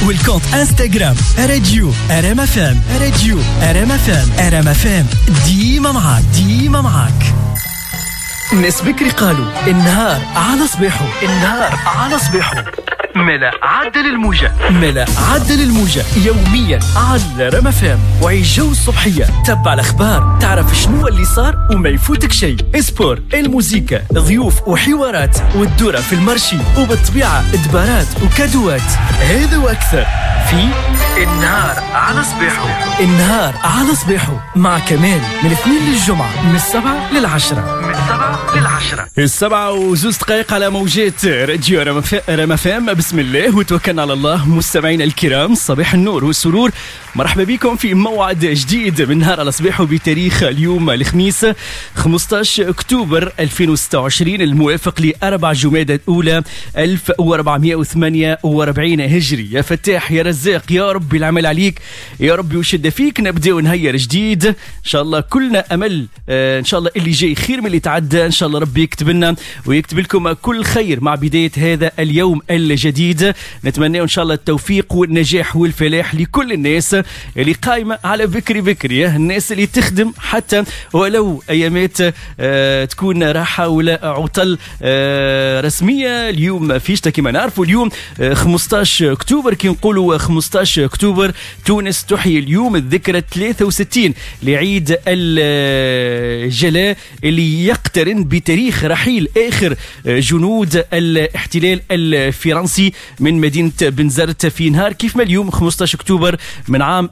والكونت انستغرام راديو RMFM. راديو RMFM. RMFM ديما معاك. الناس بكري قالوا النهار على صباحه ملا عدل الموجة يوميا على RMFM. وعيش جو الصبحية، تبع الأخبار، تعرف شنو اللي صار وما يفوتك شيء. سبور، الموسيقى، ضيوف وحوارات، والدورة في المرشي، وبالطبيعة إدبارات وكادوات. هذا وأكثر في النهار على صباحه مع كمال من الاثنين للجمعة من 7 للعشرة. 7:02 على موجات راديو RMFM. بسم الله وتوكلنا على الله. مستمعينا الكرام، صباح النور والسرور، مرحبا بكم في موعد جديد من نهار على صباحه بتاريخ اليوم الخميس 15 أكتوبر 2026 الموافق ل4 جمادى الأولى 1448 هجري. يا فتاح يا رزاق، يا ربي العمل عليك، يا ربي وشد فيك. نبدأ ونهير جديد إن شاء الله. كلنا أمل إن شاء الله اللي جاي خير من اللي تعدى. إن شاء الله ربي يكتب لنا ويكتب لكم كل خير مع بداية هذا اليوم الجديد. نتمنى إن شاء الله التوفيق والنجاح والفلاح لكل الناس اللي قايمة على بكري، الناس اللي تخدم حتى ولو أيامات تكون راحة ولا عطل رسمية. اليوم فيشتا كما نعرفوا، اليوم 15 أكتوبر. كي نقولوا 15 أكتوبر تونس تحيي اليوم الذكرى 63 لعيد الجلاء اللي يقترن بتاريخ رحيل آخر جنود الاحتلال الفرنسي من مدينة بنزرت في نهار كيف ما اليوم 15 أكتوبر من عام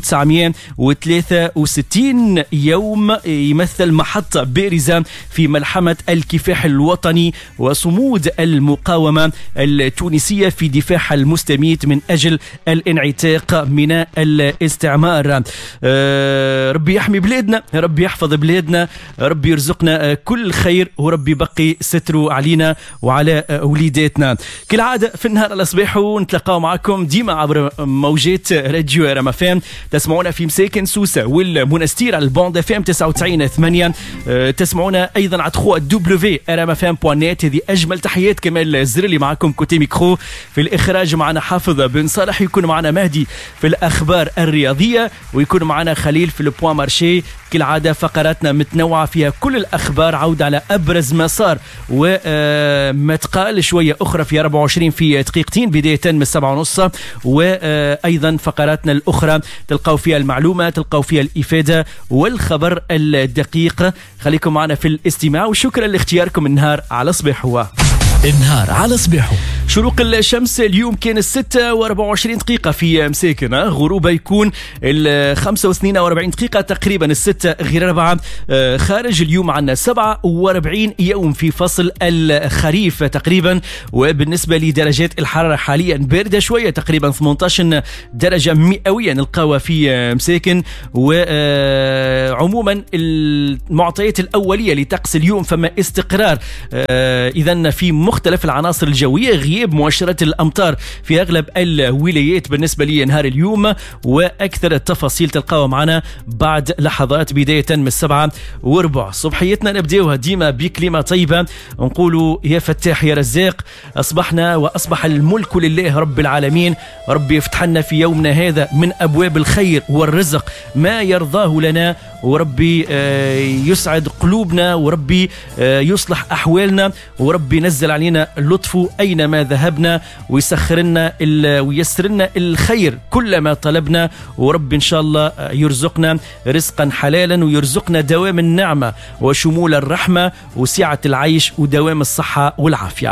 1963. يوم يمثل محطة بارزة في ملحمة الكفاح الوطني وصمود المقاومة التونسية في دفاع المستميت من أجل الانعتاق من الاستعمار. ربي يحمي بلادنا، ربي يحفظ بلادنا، ربي يرزقنا كل خير، وربي بقي ستره علينا وعلى وليداتنا. كالعادة في النهار على صباحه نتلقاو معكم ديما عبر موجات راديو RMFM. تسمعونا في مساكن سوسة والمنستير على البوند FM 99.8. تسمعونا أيضا على www.rmfm.net. هذه أجمل تحيات كمال الزرلي معكم كوتي ميكرو. في الإخراج معنا حافظ بن صالح، يكون معنا مهدي في الأخبار الرياضية، ويكون معنا خليل في البوان مارشي. كالعادة فقراتنا متنوعة فيها كل الأخبار، عودة على أبرز ما صار وما تقال شوية أخرى في 24 في دقيقتين بداية من 7:30. وأيضا فقراتنا الأخرى تلقاو فيها المعلومة، تلقاو فيها الإفادة والخبر الدقيق. خليكم معنا في الاستماع، وشكرا لاختياركم النهار على صباحه. النهار على صباحه. شروق الشمس اليوم كان 6:24 في مساكن، غروبه يكون 5:42 تقريبا 6:04. خارج اليوم عندنا 47 يوم في فصل الخريف تقريبا. وبالنسبة لدرجات الحرارة حاليا باردة شوية، تقريبا 18 درجة مئوية نلقاوها في مساكن. وعموما المعطيات الأولية لطقس اليوم فما استقرار إذن في مختلف العناصر الجوية، غياب مؤشرات الأمطار في أغلب الولايات بالنسبة لي نهار اليوم. وأكثر التفاصيل تلقاوها معنا بعد لحظات بداية من 7:15 صبحيتنا. نبدأوها ديما بكلمة طيبة، نقولوا يا فتاح يا رزاق. أصبحنا وأصبح الملك لله رب العالمين. ربي يفتح لنا في يومنا هذا من أبواب الخير والرزق ما يرضاه لنا، وربي يسعد قلوبنا، وربي يصلح أحوالنا، وربي ينزل علينا لطفه أينما ذهبنا، ويسخر لنا ويسر لنا الخير كلما طلبنا. وربي إن شاء الله يرزقنا رزقا حلالا، ويرزقنا دوام النعمة وشمول الرحمة وسعة العيش ودوام الصحة والعافية.